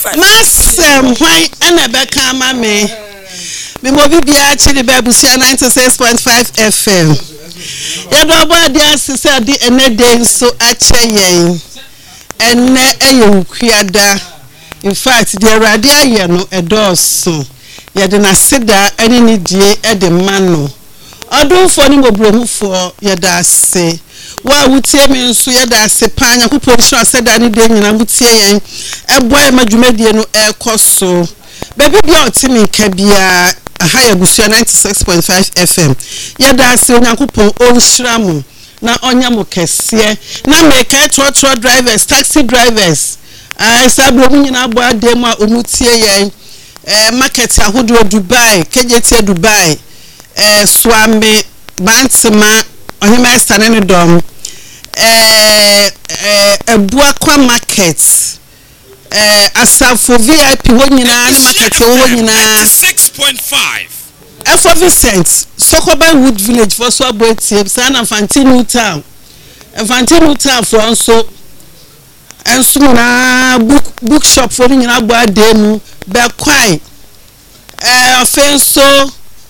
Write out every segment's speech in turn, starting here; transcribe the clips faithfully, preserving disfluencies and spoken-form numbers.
five. Masem why ana beka ma me. Me mo bibia chi the Babusia ninety-six point five F M. Ya do bo ade asese ade ene dey so ache yen. Ene eye ukuada. In fact, the Radi aye no edoso. Ya de na seda ene ni die e de mano. Odun fo ni mobrohu fo ya da se. Wa wutie me nso ya da se pa Nyankopon hwa seda ni de nyina wutie yen. Eboy madwumadie no ekoso. Baby bia otimi nka bia Ahaya Busia ninety-six point five F M. Ya da se Nyankopon onhira mo na onya mo kese na make trotro drivers, taxi drivers. Ah sabro mu nyina abo adem a omutie yen. Eh market ahodo Dubai, Kejetie Dubai. Eh Swami Bantsema Ohima Stanene Dom. Eh eh Ebuakwa market. Eh Asafo V I P wo nyina na market wo nyina six point five. Efo Vincent Sokoba Wood Village for so abotie sana Fantino Town. Fantino Town for nso enso na book bookshop for nyina gbo ademu be kwai eh ofenso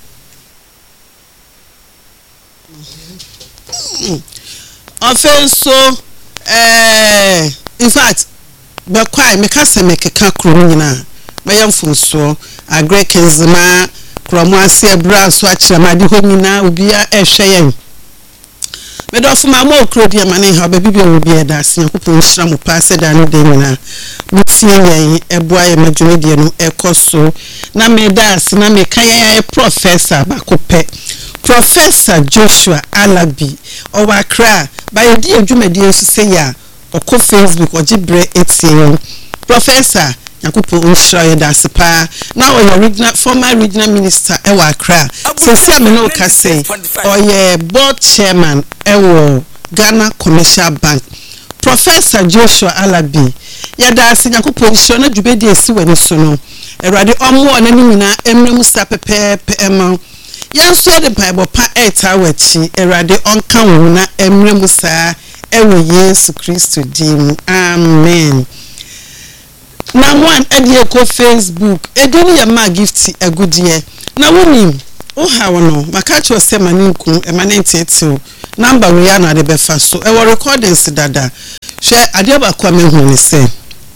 ofenso eh in fact be kwai me kase me keka kro nyina me yamfunso agrekenzema kromo ase bra so akirama de ho nyina obia ehwe me do fuma mo okro dia mane ha ba bibia obi eda ase Nyankopon hira mo pa se da no de nyina mutie yen eboa ye madwumedie no ekoso na me da ase na me kan ye professor bakope Professor Joshua Alabi Owakra by di adwumedie so say ya okọ Facebook ojibre etie Professor Nyankopon hira ye da ase pa na o your regional former regional minister Ewa Accra so say me no ka say oye board chairman Ewo Ghana Commercial Bank Professor Joshua Alabi ya da ase Nyankopon hira na dwumedie esi wani so no erade omo na nyina emrem sta pepepe ema yanso de Bible pa eta wachi erade onka wo na emrem sta ewo Yesu Kristo dim amen. Na one edie ko Facebook edini ya ma gift agudie na wonim o ha wono maka cho se maninku e manentete number we ya na de befa so e wo recordings dada hwe ade ba kwa mehu ni se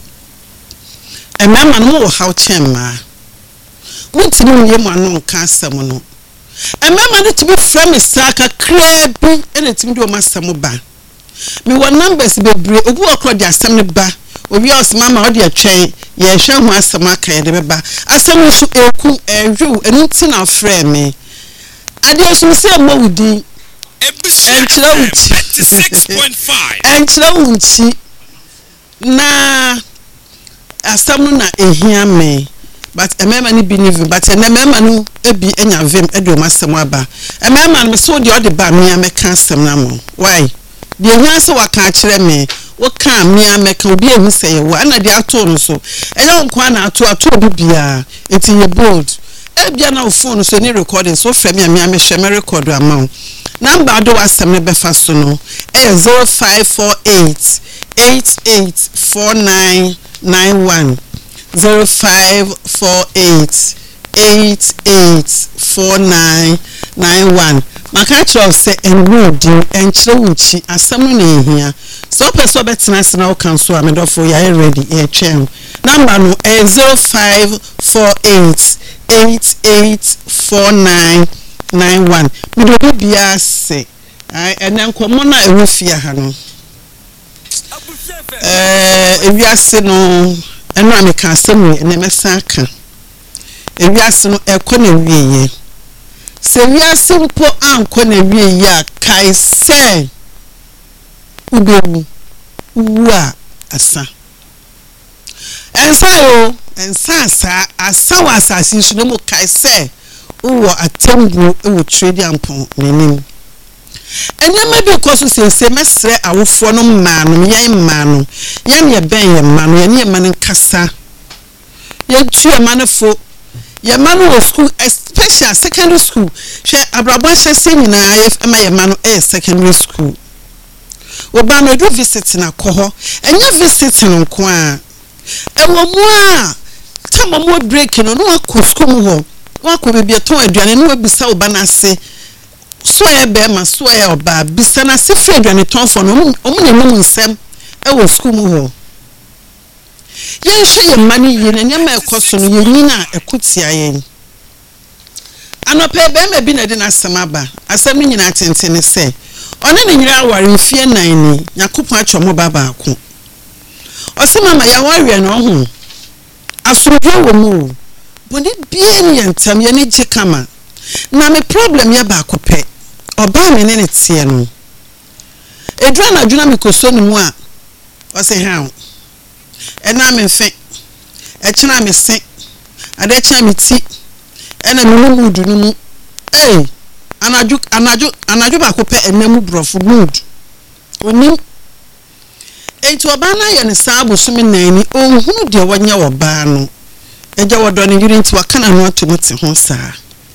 e mama no wo how chema wotimi mu yemu anu nka asem no e mama no to be from saka krebi ene timi do masem ba me wo numbers bebre obu okro de asem ne ba obi os mama o de atwen ye hwe ho asem aka ye de beba asem so eku ehwu enu ti na frɛ me ade so se mo wudi enchira wuti ninety-six point five. enchira wuti na asem no na ehia me but emema ni believe but emema no ebi enya vim edo masem aba emema no so de o de ba me ameka asem na mo why de ehia se waka kire me wo ka me ameka obi ehu se ye wo ana de ato no so enye nkwa na ato ato bibia eti ye bold ebia na phone so ni recording so frɛ me me amehwɛ me record ama number do asem ne befa so no e zero five four eight eight eight four nine nine one zero five four eight eight eight four nine nine one maka tro se enrodi enchire wuchi asem no na ehia so person betina se na o kan so amedofo ya ready e twem number no e zero five four eight eight eight four nine nine one me do bia se ai enenkomo na ehofia ha no eh ewiase no eno ameka asem ne mesa aka ewiase no ekọ na wieye se wiase mpo anko na wieye a kai se ubewu uwa asa ensa yo ensa sa asa wa asasi so no mo kai se uwo atembu ewo trade ampon nenim enema bi ko so se se mesre awofo no ma no yen ma no yen ye ben ye ma no yen ye ma nkasa ye tue ma no fo ye ma no school especially secondary school hwe abrabo hye se nyina ye ma ye ma no eh secondary school oba no do visit na ko ho enye visit no ko a e wo mu a time mo break no no akọ school mu ho wa akọ be bia ton aduane no abisa oba na se so e be ma so e oba bisa na se fi aduane ton fo no omu na mu nsem e wo school mu ho yen hwe ye mani ye na nyama ekoso no ye nyina ekotia yen anope be ma bi na de na samaba asem nyina atentene se one ne nyira aware mfie nan ni yakopon atwomo baba ako ose mama ya ware no ho asomdwo wo mu boni bie ni entam ye ne je kama na me problem ya ba akopɛ oba me ne ne tie no edwa na dwuna me koso ni mu a ose ha ena me fe e kyena me se ade kyena me ti ena me mu mudu no mu eh anaju anaju anaju ba akopɛ enemu brofo mood oni enti oba na ye ne saabo so me nani ohunu de wonya oba no eja wodo ne yiri nti waka na no atomoti ho saa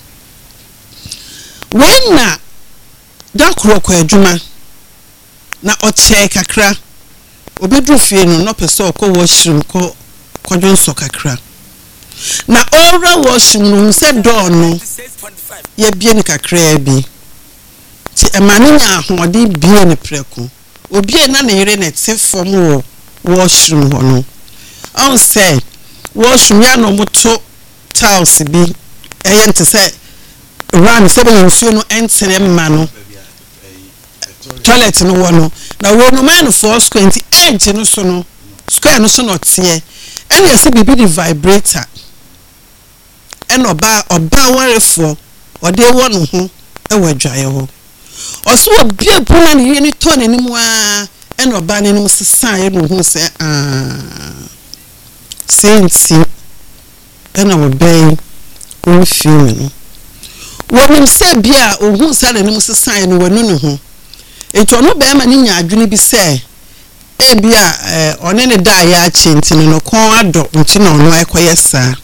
when na dakro kwa adwuma na oche kakra obedru fie no no pese okọ washroom ko kodwonso kakra na ora washroom no se door no ye bie ni kakra bi ti emane nya ahode bie ni preko obie na na yire na te fom wo washroom ho no on say washroom ya no moto tiles bi eye nte say ran se be nsuo no entere mma no toilet no wo no na wo no man for square nti edge no so no square no so no tie ene ese bibi di vibrator ene oba oba warefo ode wo no ho e wadwaye ho oso obi apuna ne yeni to ne nimu a ene oba ne nimu sesa ye no ho se ah senti ene obai o film no wonim se bia ohun sa ne nimu sesa ye no wanu ne ho eto no be ma ni nya adwene bi se e bia eh one ne da ya chinti no kon ado nti na ono akoye sa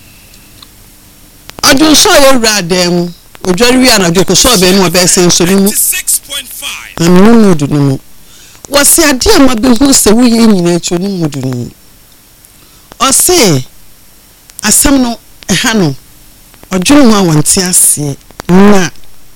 adun so ye radem odwari wi ana dweko so be no be se nsori mu six point five na mu mudu no wose ade ama be hu se wo ye nyina echo ni mudu no o se asam no eha no odwun wa wonte ase na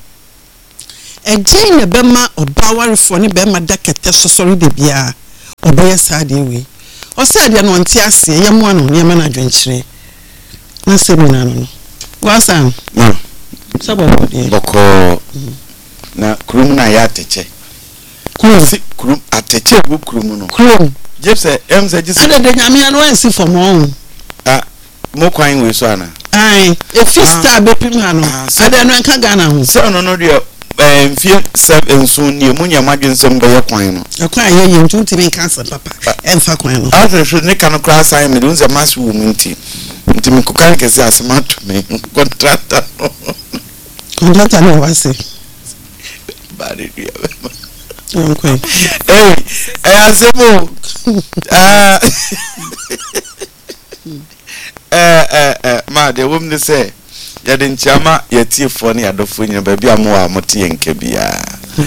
eje ne bema obawarefo ne bema dakete sosori de bia oboye saade we o saade no nti ase ye mo ano ne ma na dwenkyire na semina no wasam na sabo boko na krum na ya teche krum si krum ateche bu krum no krum jepse em se jise ade de nyame anu ansi for mo ah mo kwan we so ana ai e fista be pim ha no ade no enka Ghana ho so no no de em fie seb enso ni mu nya madwensem be ye kwan no e kwan ye ye ntu ntimi cancer papa emfa kwan no after so ne kan kra sign me dunze mas wu munti ntimi ko kan kesi asemato me contractor no contractor no wase bari dia okay eh eh asemo ah eh eh eh ma de wom ne say ya de nchiama ya tiefo ne adofo nyina ba bia mo a mote yenka bia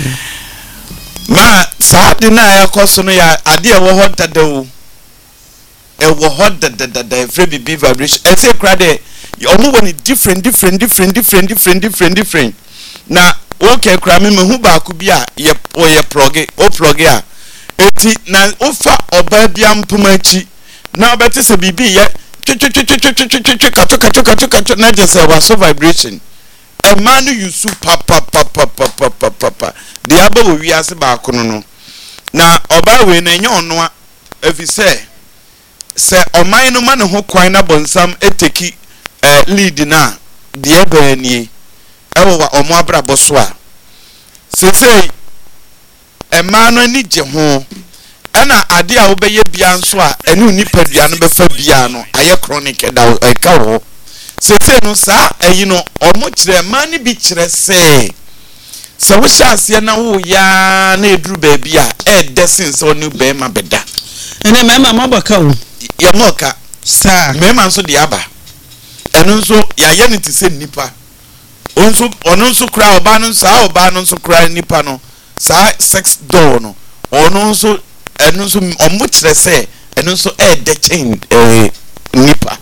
ma saade na ya koso no ya ade e wo hot dadawo e wo hot dadada every bibi vibration e say kra de omo woni different different different different different different different na okay kra me me hu ba ku bia ye o ye ploge o ploge a eti na ofa oba bia mpomachi na obete se bibi ye kato kato kato kato na just a was vibration a man you su pa pa pa pa pa pa pa pa pa the aba we ase ba kono no na oba we na nya ono a efi se se oman no ma ne ho kwan na bonsam eteki eh lead na de aba nie ewo wa omo abrabo so a se se e man no ni je ho ana ade a wo be ye bia nso a ene unipa dua no be fa bia no aye chronic da e ka ho se se no sa ayi no omo kire mani bi kire se se wo sha ase na wo ya na eduru ba bia e desin se onu be ma beda ene mema mabaka wo ye moka sa mema nso de aba eno nso ya ye ne ti se nipa onso ono nso kra oba no sa oba no nso kra nipa no sa sex door no ono nso enu so omo kire se ɛno nso ɛyɛ de chain eh nipa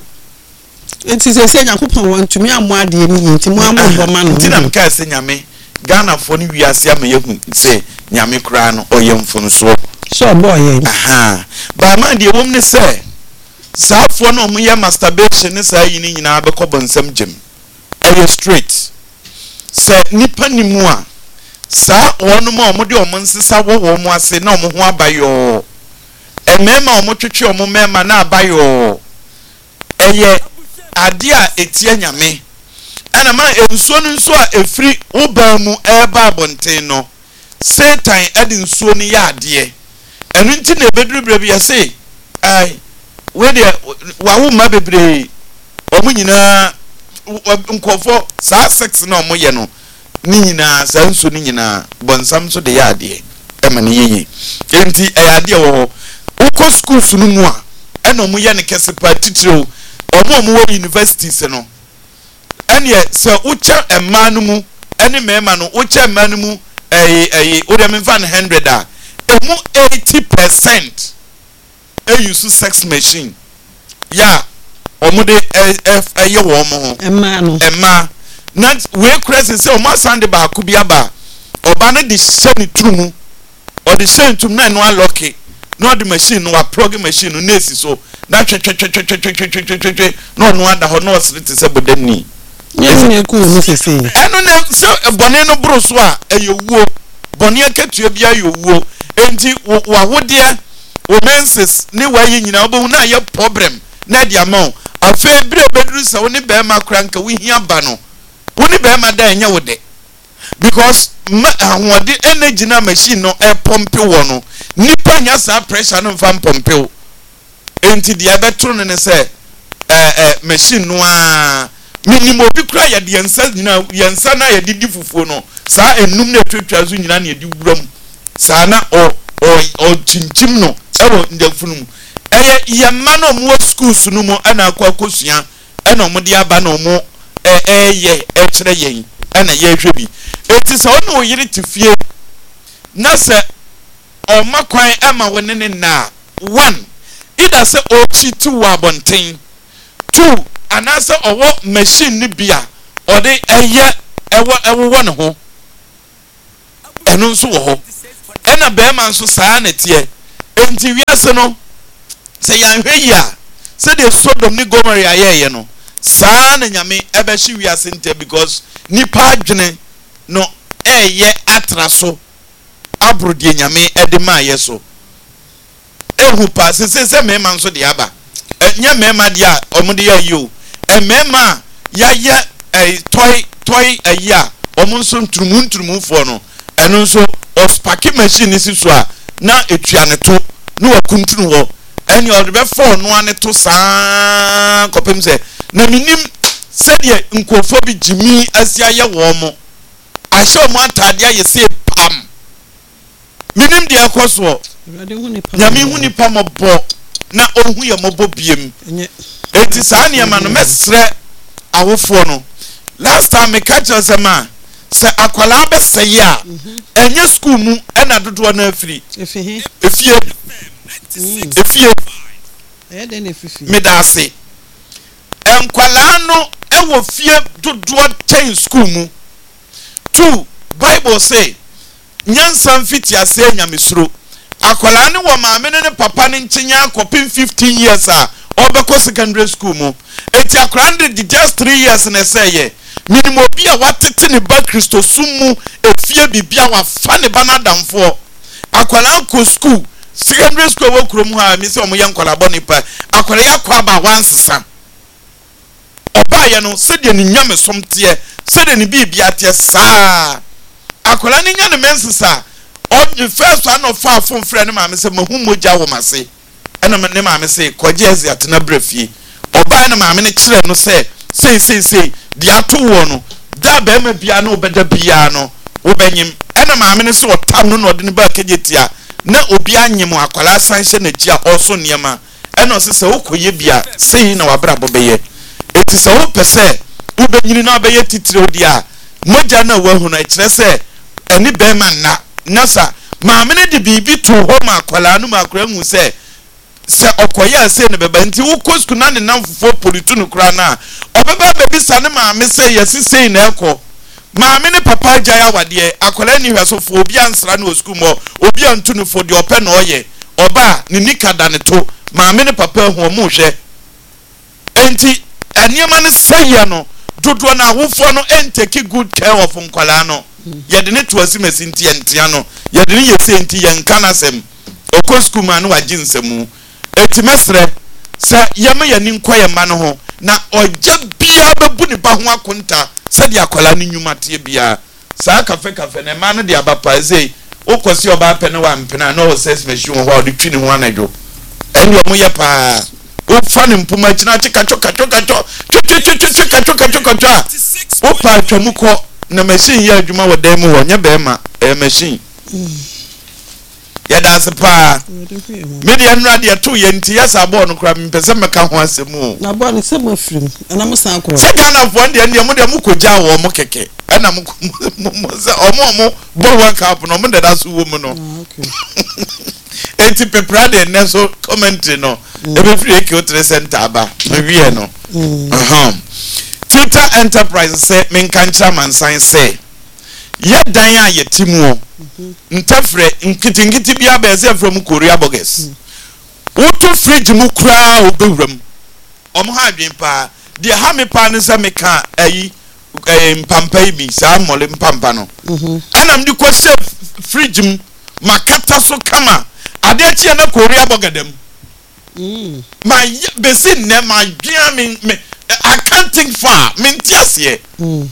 enti se se Nyankopɔn won tumi ammo ade ni nti mo ammo boma no nti na mka se nyame Ghana fo ni wiase ama yehu se nyame kura no oyɛ mfonso so boy aha ba man de wom ne se saafo no mo yɛ masturbation ne saa yi ni nyina be kɔ bonsam gem ɛyɛ straight se nipa ni mu a saa ono ma omo de omo nsesa wo wo mo ase na omo ho abayo emema omo twetwe omo mema na abayo eye ade a etie nyame ana ma ensuo no nso a efri oba mu eba abonten no Satan ade nsuo no ya ade enu nti na ebeduru bre bia say ai we de wa wo ma bebre omo nyina nkofo saa sex na omo ye no ni nyina saa nsuo ni nyina bonsam so de ya ade e ma ne yeye enti e ade wo uko schools no mu a ena omo ye ne kese pa titiro omo omo wo universities no ene se uche emma no mu ene mema no uche emma no mu eh eh o dem fan one hundred a emu eighty percent e use sex machine ya omo de eh ye wo mo emma no emma na we crazy se omo sande ba ku bia ba oba no de hye ne trumu o de hye ntum na no unlock no the machine no plug machine no nesi so na twe twe twe twe twe twe twe twe no no ada ho no osrete se bodani yes na ku no sese eno na se bone no bro so a eyewuo bone akatua bia yewuo enti wa hode o menses ni wa yi nyina obo na ye problem na dia ma afa bre beduru se woni be ma kranka wi hia ba no woni be ma da enya wode because ahode energy na machine no e pompe wo no nipa nya sa pressure no mfa pompe wo enti dia betro ne se eh eh machine no a minimo bi kura ya de yansa nyina yansa na ya didi fufuo no saa enum na twetwa zo nyina na ya di wuram saa na o o chinchim no ewo ndafunu mu eye yemma no mo schools no mo ana akwa akosua ana mo de aba no mo eh eh ye e kire yen ana ye hwe bi eti so no oyire tifie na se o makwan ama woni ne na one ida se o chitu wa bonten two anasa owo machine ni bia ode eye ewo ewo won ho eno nso wo ho ena be ma nso saa na tie enti wiase no se yan hwe ya se de Sodom ni Gomorrah ayeye no saa na nyame ebe hye wiase nte because nipa adwene no eye atraso abrodi nyame ede ma yeso ehu pa se se se me ma nso de aba nya me ma de a omde ya yo emema ya ya eh toy toy aya omo nso nturumu nturumu fo no eno nso ospaki machine si so a na etua ne to na wakuntunu ho eni o de be fo no ane to saa kopem se na minim se de nkofo bi jimi asia ye wo mo ahye mo atade aye se pam minim de akoso nyame hu nipa mo bo na ohu ye mo bo biem eti saa niema no mesre awofo no last time me catch us ma se akwala be seye a enye school mu ena dodo na afiri efie efie efie eh den efifi me da se enkwala no ewo fie dodo ten school mu two Bible say nyansa mfiti ase nyamesuro akwala ne wo maame ne papa ne nkyenya akopin fifteen years a obeko secondary school mu eti akwala de just three years na seye minimo bi a watete ne ba Kristo sumu efie bibia wa fa ne ba na damfo akwala ko school secondary school wo krom ha mi se omo ye nkwala boni pa akwala yakwa ba wansesa oba ye no se de ne nyame somte se de ne bibia te saa akwala ne nya ne mensesa on the first one of far from friend ma me se mahu moja wo mase ena ne ma me se koje ezi atena brafie oba na ma me ne kire no se sei sei sei di ato wo no da ba ma bia no obeda bia no wo benyim ena ma me ne se otam no no de ne ba kajetia na obi anyem akwala sanhye na gia oso niema ena se se wokoye bia sei na wabra bobeye eti se wo pese wo benyini na obeye titire odi a moja na wo hu na kire se eni be ma na nasa maame ne de bibi to ho ma kwala no ma kwara hu se se okoya se ne beba nti wo kosku na ne namfo politu no kra na obeba bebi sa ne maame se yesi sei na eko maame ne papa jaya wade akola ni hwasofo obi ansra na osku mo obi antu no fo de ope na oye oba ni nikada ne to maame ne papa hu mo hwe enti aniema ne seye no dodo na wofo no entake good care of nkwala no ye de ne to asimasi nti entia no ye de ne yesi nti ye nkanasem okosku ma no waginsemu eti mesre sa yema yani nkoye ma no ho na oja bia bebu ne ba ho akonta se de akwala ne nyumate bia sa kafe kafe ne ma no de abapa zei okosi oba pe ne wa mpena no ses machine ho de twini ho anadwo eni omo ye pa o fa ne mpuma kina chika choka choka choka choka choka choka choka o pa twamuko na machine ya adwuma wodai mu ho nya be ma e machine ya da sepa media nra de to ye nti ya sabo no kra mpese meka ho asemu na bo ne sebo frim na mo san ko se Ghana fo de ne mo de mo koja wo mo keke na mo mo se omo mo bo one cup no mo de da so wo mu no okay enti pepra de ne so comment no e be free ke o tre center ba me wie no aha Twitter Enterprise say men kan chairman sign say ye dan a ye timu ntafre nkitingiti bia be say from Korea bogus woto fridge mu kra obewram om ha adwen pa de ha me pa ne se me ka ayi mpampa bi sa mole mpampa no anam di ko se fridge mu makata so kama ade chi na Korea bogadam mm my besin ne my dwen me I can't think far mintiasie mm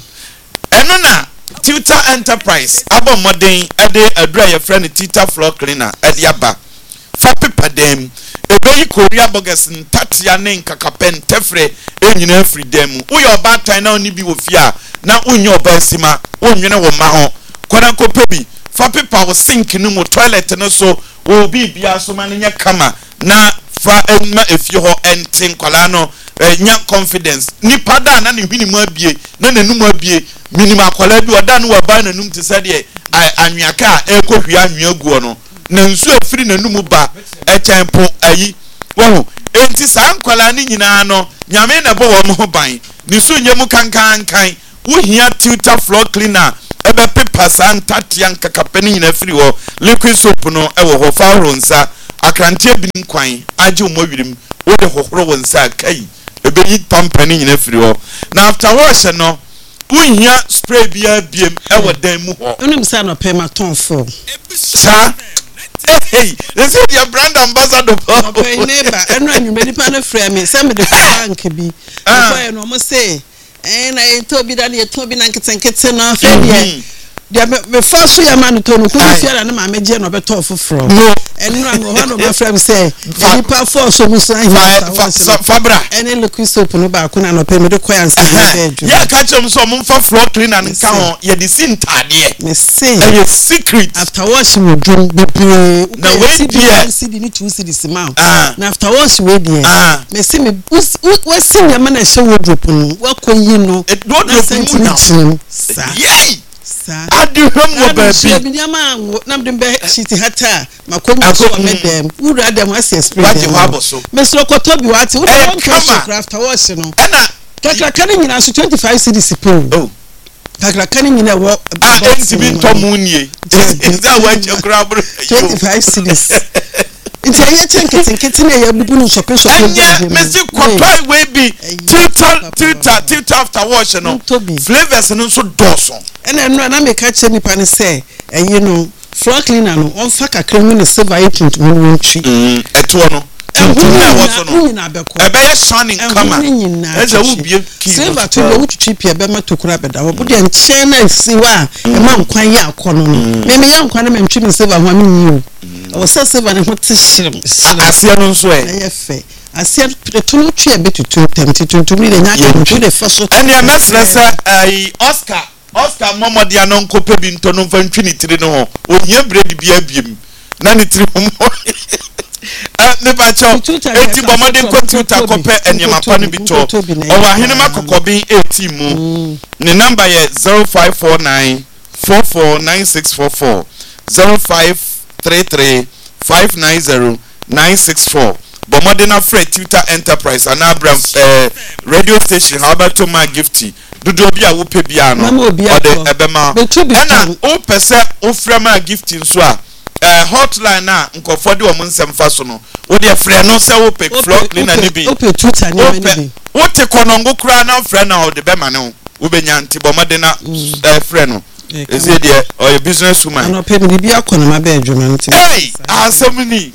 eno na Twitter Enterprise abo modern ade adura your friend Twitter floor cleaner ade aba fa paper dem ebeyi Korea bogus ntatia ne nkakapen tefre enyina free dem wo your bad time na oni bi wo fia na onyo oba sima onwene wo ma ho kwana ko pebi fa paper wo sink no mo toilet no so wo bi bia so ma nya kama na fa enma efie ho entin kwala no nya confidence ni pada na ne hwini mu abie na nanum abie minimum akwala bi oda no wa ba nanum te sade anwiaka ekohwia anwia guo no na nsu afiri nanum ba echenpo ayi wo enti san kwala ni nyina no nyame na bo wo mo ban ni su nyemu kankan kan wo hia Twitter floor cleaner ebe paper san tatia nkakapani nyina afiri wo liquid soap no e wo ho fa ronsa akrantie bi nkwan age mo wirim wo de hohoro wonsa kai ebe yi pampani nyina afiri wo na after wash no Unya spray bia biem e wadan mu ho. Onim sa no pema ton fo. Sa hey, this is your brand ambassador. Okay, neighbor, eno anwume nipa no frame me say me de bank bi. Boy no mo say, eh na e to bi da ne to bi na nketenkete no afa de. Dia me faso ya man to no ko fia na ma meje no beto foforo. No. Eno an ho no be frame say, nipa force mo so an Fabra. Ene liquid soap no ba ko na no pe me de koya nsa be. Ya ka chem so mo fa floor cleaner nka ho ye de sin tade. Me say. E secret. After wash we drum be. Na we dia see the two see the small. Na after wash we dia. Me say me we see me man na she wardrobe no. Wa koyi no. E wardrobe mu na. Yey. Adi hom wo ba bi. Bi nyama na mdem be shiti hata makonyi so medem. Uru adam as explain. What you have so. Me so koto bi wati. Uru don craft after wash no. Ena kakra kan nyina so twenty-five cedis po. Oh. Kakra kan nyina wo ah enti bi tomu nie. Is that what you grab? twenty-five cedis. Nti aye chenkete nkete na ya bubu no shopping shopping. Anya me si kwatoi we bi Twitter Twitter Twitter after wash no. Flavors no so doso. Ena eno na me ka che nipa ne say eyi no floor cleaner no on fa kakra mu ne silver agent mu ntwi. Mm eto no. Ntuna waso no. Ebe ye shining kama. Eza wo bie ki. Silver to wo twitwi pia be ma tokura beda wo de nche na si wa e ma nkwan ya akono no. Me me ya nkwan na me ntwi me silver ho me nyi o. O se silver ne ho tishim. Asia no so e. Na ye fe. Asia to twi e betutu temti tuntum ni nya ka ntwi de fa so. Ene e mesre se ai Oscar Oscar Momodia no nkope bi nto no fa ntwi ni tiri no ho. Ohia bread bi abiem. Na ni tiri mo. Eh ne ba cho eti bomade ko Twitter ko pe enyama pa no bi to o wa hene makokobi eighteen mu ne number ye zero five four nine four four nine six four four zero five three three five nine zero nine six four Bomodena Fred Twitter Enterprise and Abraham uh, radio station how about to my gifty do do be a whoopie piano or the ebema and oh percent offer my gifting so uh hotline na nkofo de omunsem faso no wo de frɛ no sɛ wo pe flock ni na ni bi ope Twitter ni na ni bi wo te konongo kura na frɛ na wo de be ma ne wo benya nti bomodena eh frɛ no is it there or a business woman ano pe mi bi akɔ na ma be adwuma nti hey asomni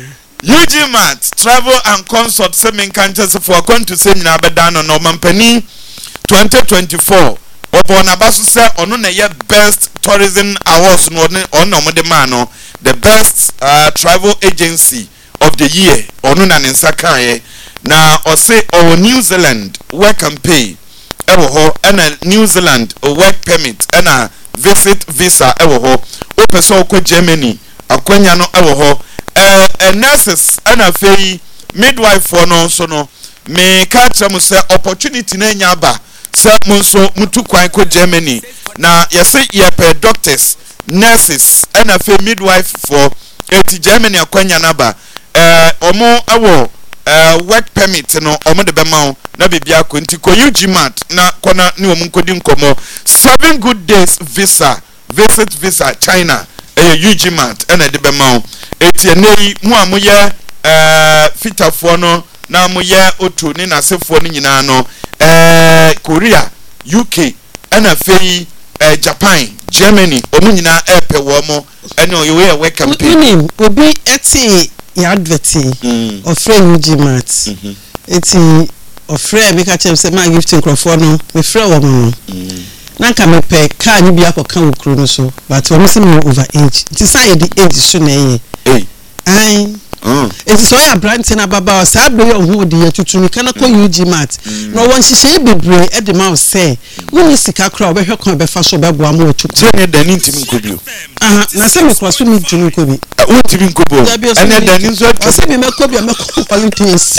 U G Mart travel and consult semen kanches for going to say na bedano no mampani twenty twenty-four obo na baso say ono na ye best tourism awards no on no de man no the best uh, travel agency of the year ono na nsa kan na o say o New Zealand work and pay ewo ho and New Zealand work permit and a visit visa ewo ho o person ko Germany akwanya no ewo ho eh uh, nurses and a fei midwife for no so no me catch am say opportunity na nya ba say munso mutu kwan ko Germany na yese ye per doctors nurses and a fei midwife for eti Germany akwanya na ba eh omo awo eh work permit no omo de be ma na bibia ko nti ko U G Mart na kona ni omo nkodi nkomo seven good days visa visit visa China eh U G Mart and de be ma eti nei mu amoye eh fitafo no na amoye otu ni na sefo ni nyina no eh Korea U K ana fei eh Japan Germany omu nyina epe wo mo ene oyewe welcome pay ni obi eti ya adverti of friend U G Mart eti of friend make a chem say my gifting crofo no me friend wo mo na nka me pe ka ni bi akoka okru no so but wo say me over age it say the age so na ye eh ai oh it is so ya brand na baba o sa be yo hu de tutu ni kana ko U G Mart no won hihye bebre e de ma o say woni sika kra obehwe kon be fa so be boa ma otu je ne dani ntimi nkobio aha na say me cross me ntimi nkobio wo ntimi nkobio ene dani nso o say me makobio me ko holidays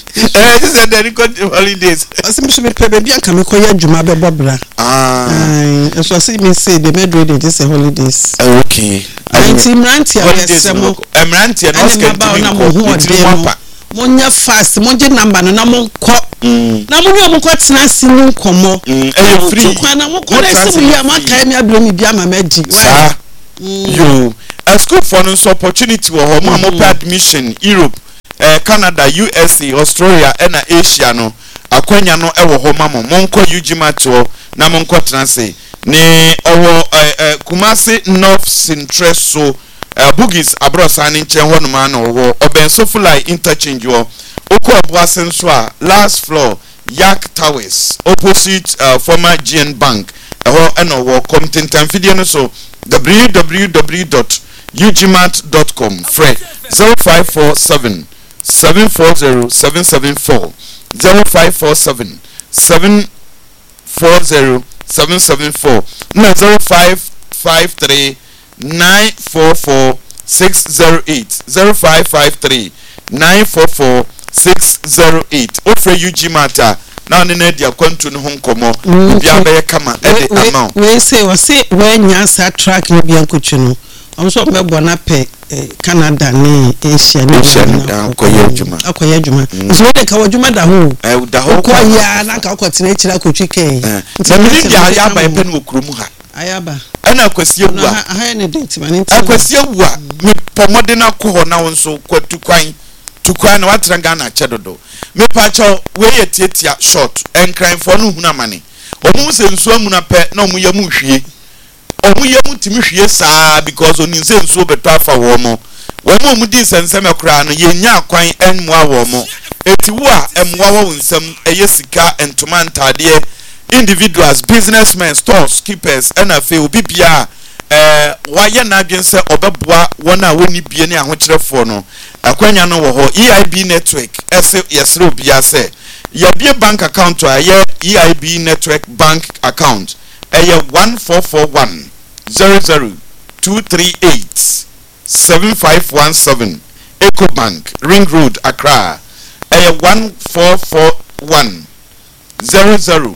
eh this is dani ko holidays o say me so me pe be bia kan me ko ya dwuma be bobra ah ai so say me say the medroid it is holidays okay anti mranti awesemo emranti no skenti na mo hu ode mo monya fast monje number no na mo nko na mo ni mo ko tena sini nkomo eh free kwa na mo ko na simu ya maka mi abro mi bia ma maji sa you a school for no opportunity wo ho mo mo admission Europe eh Canada U S A Australia and Asia no akwanya no ewo ho mamo monko U G Mart ho na monko tena se ni owo Kumasi North Centreso Uh, Bugis abrosa ni nchen ho no ma na wo obenso fulai interchange wo oko aboasen so a last floor Yak Towers opposite uh, former G N Bank ho eno wo comtentan video no so w w w dot u g mart dot com fred zero five four seven seven four zero seven seven four zero five four seven seven four zero seven seven four no zero five five three nine four four six zero eight zero five five three nine four four six zero eight offer U G Mart na ne na dia kwantu no honkomo bia be kama e de amount we say we say when nya track no bia nkotwe no on so me bo na pe Canada ne Asia ne akoye adwuma akoye adwuma so we dey ka adwuma da ho eh da ho ko ya na ka ko tena kira ko twike na me dia ya ba e pe no okrumu ha ayaba ana kwasi ewu a aha ne date ma ne akwasi ewu a me pomode na ko ho na wonso kwatu kwan tukwan na watra ga na chedodo me pa cho we ye tietia short enkran fo no huna mane omu se nsu amu na pe na omu yamu hwie omu yamu timi hwie saa because oni se nsu beto afa wo mo wo mo mu di sensem akura no ye nya kwan enmoa wo mo eti wo a emmoa wo nsem eye sika entoma ntade individuals businessmen stores keepers and afi obi bia eh waye na adwen se obeboa wona woni bie ne ahokyerefo no akwanya no wo ho E I B network ese yesre obi ase ye bie bank account a ye E I B network bank account eye one four four one zero zero two three eight seven five one seven Ecobank Ring Road Accra eye one four four one zero zero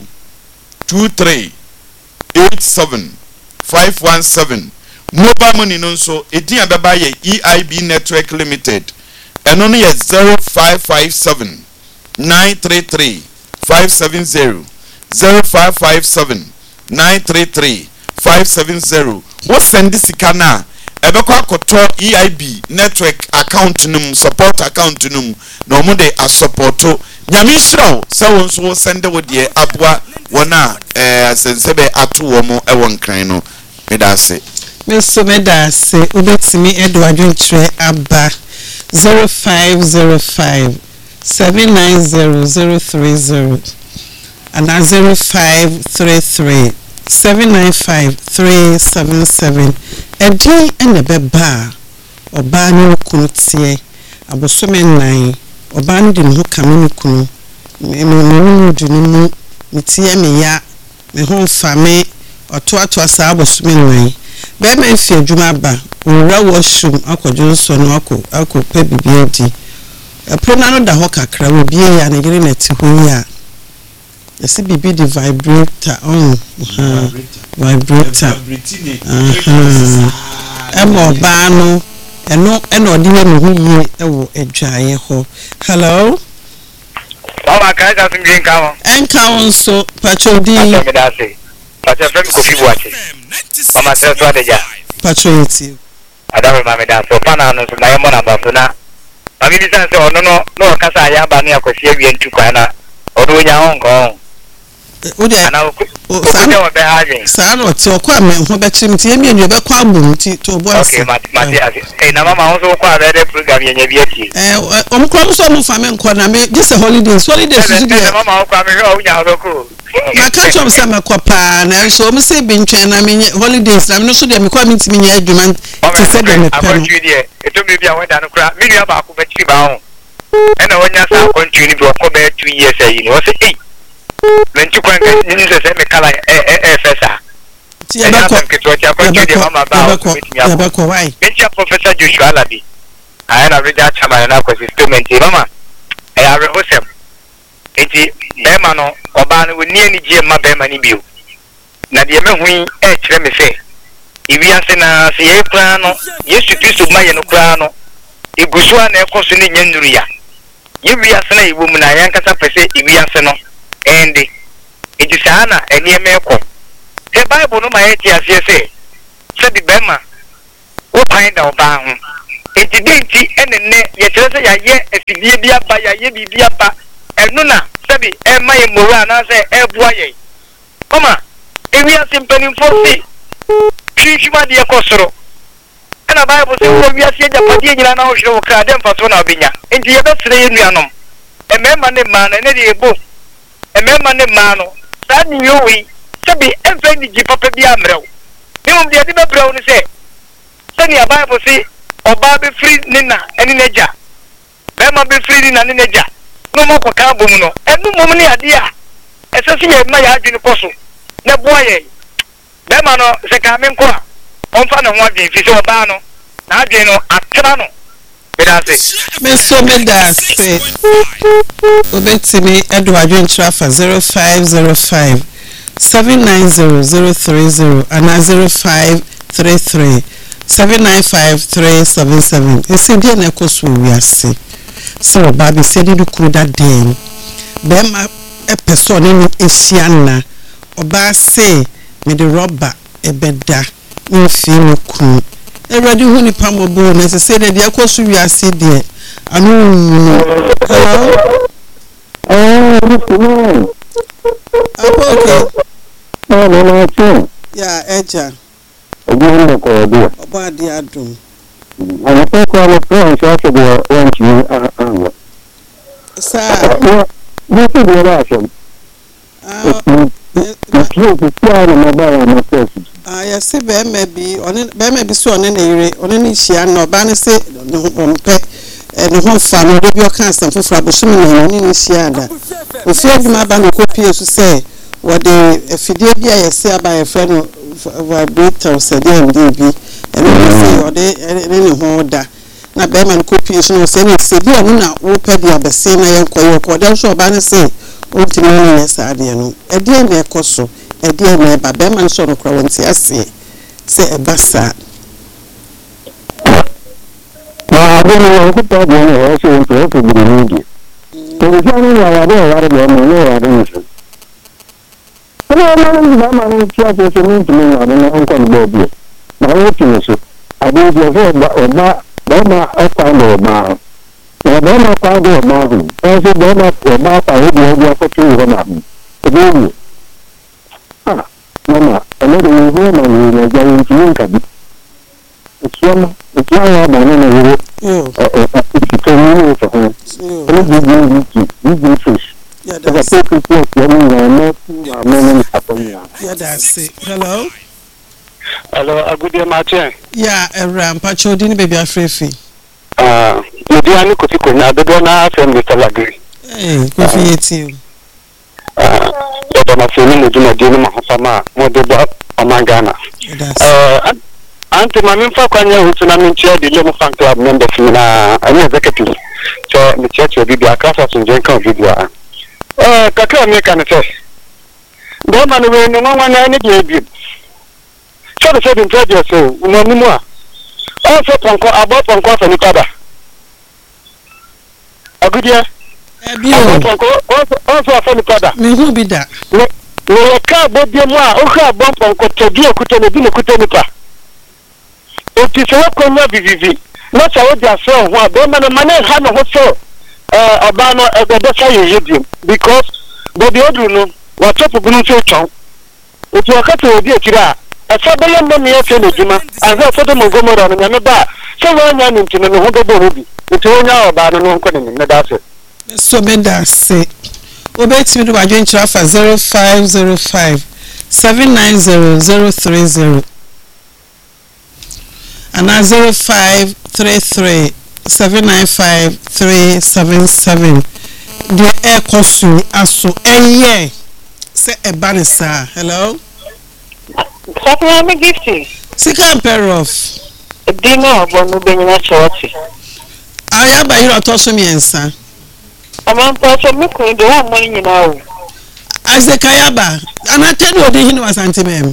two three eight seven five one seven mobile money no so edin ababa ye E I B network limited ɛno no yɛ zero five five seven nine three three five seven zero zero five five seven nine three three five seven zero. What send this sika ebekwa akoto E I B network account num support account num na omo de asupporto nyame hirawo se won so send wo de aboa wona eh sensebe ato wo mo e won kran no medase meso medase obetimi Edward Ntre aba zero five zero five seven nine zero zero three zero and zero five three three seven nine five three seven seven. Edi ene beba oba ni kunu tie abosome nnan oba ndi ne ho kame kunu me me du ni mu mitie me ya me ho fame oto ato asa abosome nnan be me fi adwuma ba owura washroom akojo so no akọ akọ pe bibi edi eprona no da ho kakra obi ya na gire na ti ho ya yesi bibi di vibrator on ha vibrator aha emo ba no eno eno de we no yie ewo adwaye ho. Hello Mama kai ka sun green kawo enka onso patrodi pacho fem ko fi buache mama se so adeja patroti adawe mama da so pana no so na yemo na ba so na mami bi san se ono no no kasa ya ba no akosi awie ntu kwa na odo nya honko o de o sa no ti okwa me ho be chim ti emi enu be kwa agbum ti to bo ase okay mati ase eh na mama ho so kwa be de program yenye bi ati eh o mo kwa so mo fa me nko na me this holidays holidays su de mama ho kwa me o nya ho ko na ka chom se me kwa pa na so mo se bi ntwen na me holidays na me no so de me kwa me ntimi nya adwuma ti se de me pe no eto me bia wenda no kra me nua ba ko be chi ba ho e na wonya sa kontinu bi ko be two years ayi no se eh Mentu kwa nini se me kala eh eh fesa. Ti eba ko. Eba ko why? Mentu Professor Joshua Alabi. Ayana reader chama na ko system mama. Eh are hosem. Enti be ma no oba no ni ani je ma be ma ni bio. Na de me hui e kire me se. Ibi ase na se ye kra no, Yesu Kristo ma ye no kra no. Igusu na e ko so ni nyannuru ya. Ye wi ase na ibo mu na yankasa pese ibi ase no. Endi it is ana eni emeko the Bible no ma eti ase se se bi bema wo pan da oba ho enti denti enenne ye kire se ya ye afidie bi aba ya ye bi bi aba enu na se bi e ma ye mora na se e bua ye koma ewi ase mpanimfo se twitwuma de ekosoro ena Bible se wo wi ase japade nyina na ho hwere wo kra dem faso na obenya enti ye besere ye nuanom emema ne ma na ne de ebo emema ne ma no sa ni yowi sebi enfe ni ji papa bi amrew ni mo de be brew ni se se ni Bible si oba be free ni na eni neja be ma be free ni na ni neja no mo ko ka bom no enu mom ni ade a ese se ye ma ya adwini koso na boa ye be ma no se ka me nko a onfa na ho adwini fi se oba no na adwini no atra no me so me da se obetimi Edward Ntre for zero five zero five seven nine zero zero three zero and zero five three three seven nine five three seven seven. Ese dia na ekoso wiase so oba be se di kuru da den be ma e person ni ehia na oba se me de rubber ebeda nfi no kuru everybody who ni pamobo na se de de akoso wiase de anu hello oh no okay no no no yeah eja obo ko do oba ade adum ana ko ko no plan so so do want you ah sa no to do that so ah ah ya se be me bi oni be me bi so oni na ire oni ni hia na oba ne se ompe e no ho fa no bi o kan san fofra bo so me na oni ni hia da ofi aduma ba no kopie so se wo de efidie bi a ye se aba ye fre no vibrator se de ndi bi e no se o de ni ho da na be man kopie so no se ni se bi oni na wo pe bi abese na ye koyo ko de so oba ne se o ti no ni sa de no e de na ekoso e de na ba be man so no kra wonti ase se e basa ah abụghị ya nkwụta ọbụ onye ọsọ nke o kwubiri n'oge erisi anyị nwara dị ọwara bụ ọmụ onye ọwara nso onye ọmara ndị na-amara nchi afọ ose n'otu m nwara na nkwa mgbe ọbụla ma onye tinyeso abụ ụzọ ọzọ ọgba ọgba ọkwa na ọgba ahụ na ọgba ọma akwa agụ ọgba ahụ ọzọ ọgba ọma ọgba akwa obi ọgwụ akwụkwọ ihe na ahụ ebe ewu a mama ọmọdé wo ihe ma nwere na ọjọọ ntinye nkabi Ikiama, ikiama bana na yere. Ikiama ni ufa hana. Kama bibi wiki, bibi fish. Kaka peke pia kiani na neti na mene ni haponi ya. Yeah, that's it. Hello? Hello, Agudia Martin. Yeah, Ram, Pacho, dini baby afrefi. Ah, Media ni kutiko na dodo na afya Mister Lagri. Eh, kofi yeti. Ah, dodo na fini mujuma dini mahasama, modobo amangana. That's Uh, Anti mamimfa kwanya hutuna minchia di Lemo Fan Club member na ani executive. So minchia cho bibi akasa sunjenka bibi wa. Eh kakra meka ne se. Ndo manu we no nwa na ni di ebi. So the same project so no nimu a. O so ponko abo ponko so ni tada. Agudia. Ebi Abo o. ponko o so so ni tada. Me hu bi da. Ne ne ka bo bi mu a o ka abo ponko todi okuta ne bi ne kuta nipa. Oti se wakonya vivivi na cha wo dia so ho abo ma no mane ha no ho so eh oba no egbe sa ye yedim because body odru no wa top gunu so chon oti wakati odi akira asa be yem me ye fe no djuma aza fodo mo gomoro no nyame ba se wa nya ni ntino no ho do bo bi oti onya oba no no nko ne ne da se So be da se. Obetimi do badwen kira fa zero five zero five seven nine zero zero three zero. And now zero five three three seven nine five three seven seven. The air costume aso eye say a banisa. Hello. Sakura me gifty. Sika pair of. Dino bonu benyina choti. Aya ba yiro toso miensa. Amam paso me kun do ho money nyina o. Azekaya ba. Anatendo odi hinu asante mem.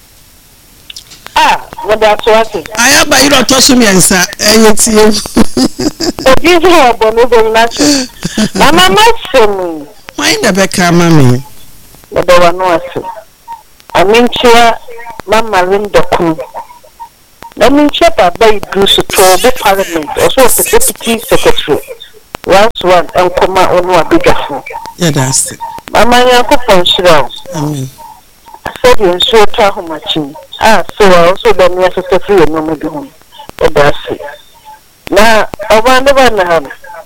Ah, what that's what. Aya ba yiro toso miensa eye tie. Obi ho bonu benyina choti. Mama masem. Why the beka mami? The one no aso. Aminchia mama Linda Kun. Let me check out by Bruce to the parliament, also the deputy secretary. Once one and come out on one bigger phone. Yeah, that's it. Mama Yanko Ponshiro. Amen. I said you so how much. Ah, so I also done me as a secretary and no maybe home. But that's it. Now, I wonder what now.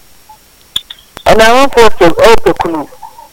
And I want for the Kunu.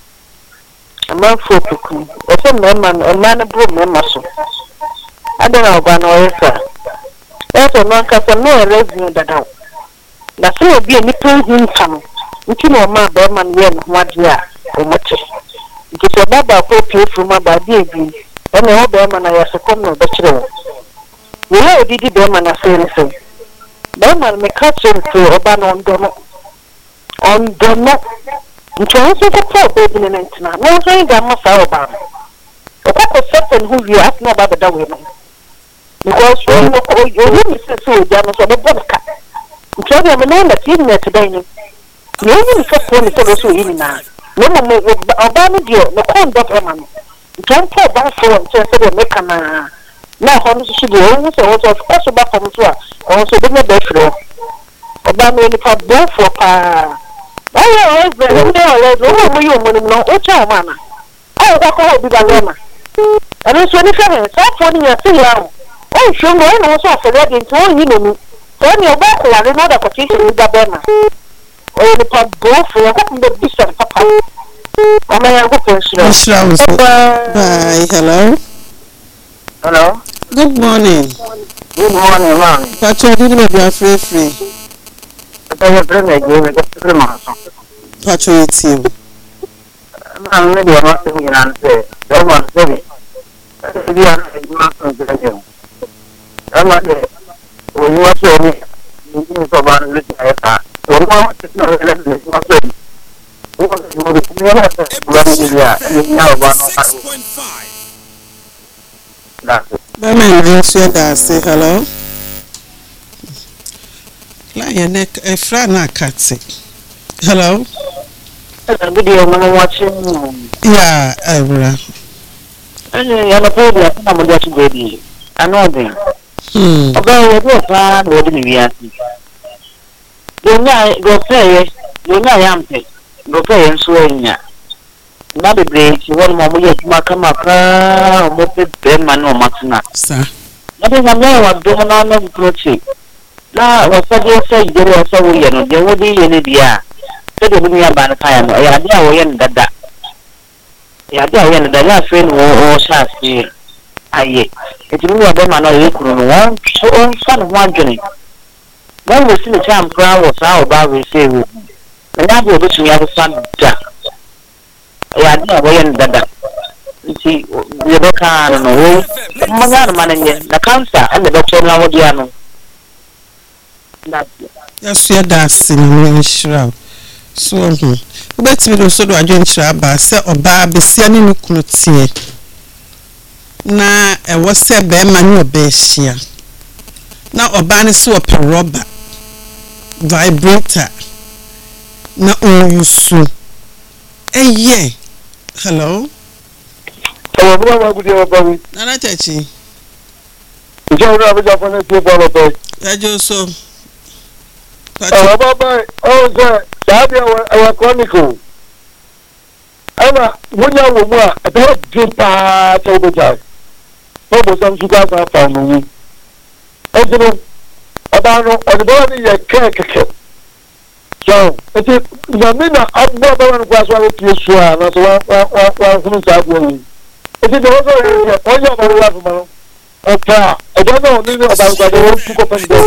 A man for the Kunu. Or some man, a man, a broom, a muscle. I don't know about no answer. That's a man because I know a resident that out. That's all be a little income. You know, my Berman, yen, what year, or much. It is a baba pay from my baby, and the old Berman I was a common bachelor. You know, did the Berman I say anything? Berman may catch him to a ban on Dono. On Dono. And to answer the poor baby in it now, no, I got my sour ban. A couple certain who you ask me about the women. Because you know, your women say so, Janus or the Bonka. You tell me, I'm a man that's in there today. You only first one is also in now. No one may Obama deal, no corn dot man. You can't tell that for and say, make a man. Now, how much should you always also, of course, about from Tua, also bring a bedroom. Obama only for both for pa. I always been over you, no, oh, child, mamma. I walk out with a woman. And it's twenty seven, so funny, I see now. Oh, sure, I also for that into all you know. When you're back, I don't know the petition with the banner. Oh, the pub both for the bishop, papa. Oh, my uncle, bye. Hello. hello. Good morning. Good morning, ma'am. But you didn't be free free. I have been a game with the master. But you team. I'm maybe not thinking and say, don't want to say. We are not going to do. I'm not there. When you are so me, you think of one little hair. So, now it's not a little not so. Because you would be able to run in there and you know one six point five. That's it. Bye, man. I say hello. Lion neck a frana catty. Hello? Video man watching. Yeah, Ebra. And you have a problem, I'm watching baby. I know them. Hmm. About your plan, what do you ask me? Go go play, you know I am go play and swearing ya. Not a break, you want my way to Makamaka, what the Berman or Matana. Sir. Nothing I know what doing on the project. Now, what I say, you were so weird, there would be any idea. Said the Lumia Banatime, I had no way in that. I had no way in the last friend or Shasti. Aye, it's really a woman or you could want so on son of one journey. When we see the time crown was our about we say, and that will be to have a son. I had no way in that. You see, Rebecca and the Magana man, the cancer and the doctor Lamodiano. Yes, we are dancing in shroud. So, wait me also do a joint shrub, say or Barbie, Siani Nukutie. Na e wose be ma no be hia na oba ne so ope rubber vibrator na oyusu eye hello oh bro ma gudi oba na na tachi ijo ra be jafo na ti bolo pe ya jo so oh baba oh sir sabi our chronicle ama munya wo mu a e be din pa to be jai no mo sam suka fa fa no wu ejiro abano odbo ni ye keke so eti na me na abbo ba wan kwa so wa tie su a na so wa wa wa hunu sa agbo ni eti de wo so ye o ya ba wa fa ma no o pa e do no ni ni oba gba de wo ku ko pa ni